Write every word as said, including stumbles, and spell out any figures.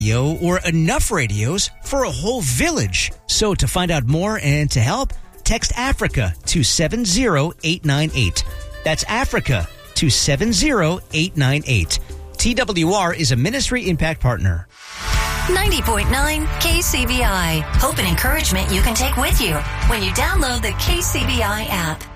radio or enough radios for a whole village. So to find out more and to help, text Africa to seven zero eight nine eight. That's Africa to seven zero eight nine eight. T W R is a Ministry Impact Partner. ninety point nine K C B I. Hope and encouragement you can take with you when you download the K C B I app.